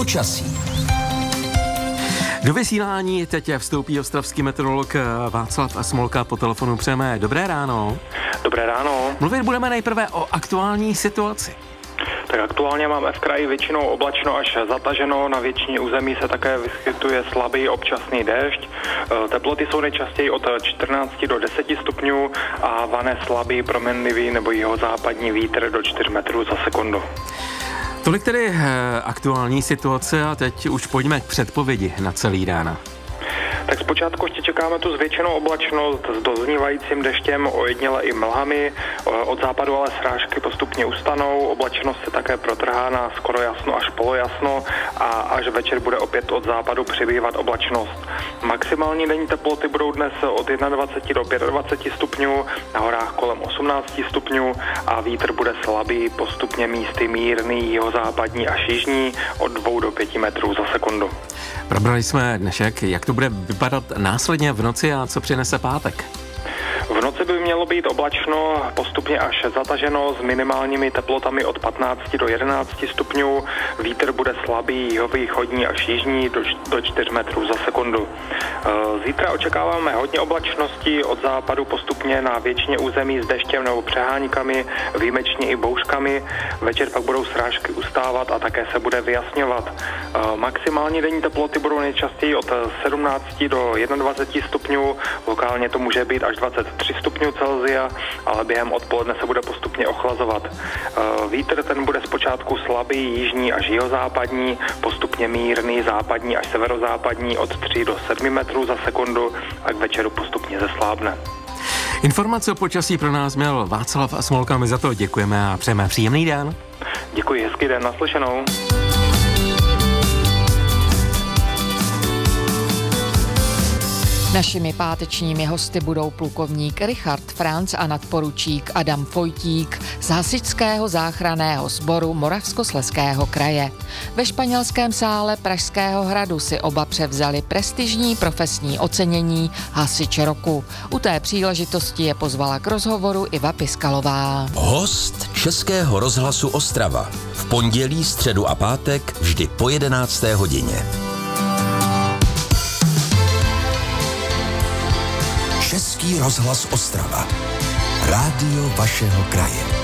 Počasí. Do vysílání teď vstoupí ostravský meteorolog Václav Smolka po telefonu. Přejeme dobré ráno. Dobré ráno. Mluvit budeme nejprve o aktuální situaci. Tak aktuálně máme v kraji většinou oblačno až zataženo, na většině území se také vyskytuje slabý občasný déšť. Teploty jsou nejčastěji od 14 do 10 stupňů a vane slabý, proměnlivý nebo jihozápadní vítr do 4 metrů za sekundu. Tolik tedy aktuální situace a teď už pojďme k předpovědi na celý den. Tak zpočátku ještě čekáme tu zvětšenou oblačnost s doznívajícím deštěm, ojediněle i mlhami. Od západu ale srážky postupně ustanou, oblačnost se také protrhá na skoro jasno až polojasno a až večer bude opět od západu přibývat oblačnost. Maximální denní teploty budou dnes od 21 do 25 stupňů, na horách kolem 18 stupňů a vítr bude slabý, postupně místy mírný, jihozápadní až jižní od 2 do 5 metrů za sekundu. Probrali jsme dnešek, jak to bude vypadat následně v noci a co přinese pátek. V noci by mělo být oblačno, postupně až zataženo s minimálními teplotami od 15 do 11 stupňů. Vítr bude slabý, jihovýchodní až jižní do 4 metrů za sekundu. Zítra očekáváme hodně oblačností, od západu postupně na většině území s deštěm nebo přeháníkami, výjimečně i bouřkami. Večer pak budou srážky ustávat a také se bude vyjasňovat. Maximální denní teploty budou nejčastěji od 17 do 21 stupňů, lokálně to může být až 23 stupňů Celsia, ale během odpoledne se bude postupně ochlazovat. Vítr ten bude zpočátku slabý, jižní až jihozápadní, postupně mírný, západní až severozápadní od 3 do 7 metrů za sekundu a k večeru postupně zeslábne. Informace o počasí pro nás měl Václav Smolka, my za to děkujeme a přejeme příjemný den. Děkuji, hezký den, naslyšenou. Našimi pátečními hosty budou plukovník Richard Franc a nadporučík Adam Fojtík z Hasičského záchranného sboru Moravskoslezského kraje. Ve španělském sále Pražského hradu si oba převzali prestižní profesní ocenění Hasič roku. U té příležitosti je pozvala k rozhovoru Iva Piskalová. Host Českého rozhlasu Ostrava. V pondělí, středu a pátek vždy po 11. hodině. Český rozhlas Ostrava. Rádio vašeho kraje.